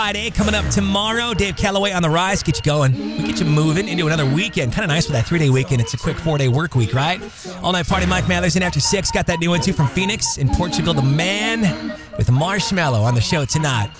Friday coming up tomorrow. Dave Calloway on the rise. Get you going. We get you moving into another weekend. Kind of nice with that 3-day weekend. It's a quick 4-day work week, right? All night party. Mike Mathers in after 6. Got that new one too from Phoenix in Portugal. The Man with Marshmello on the show tonight.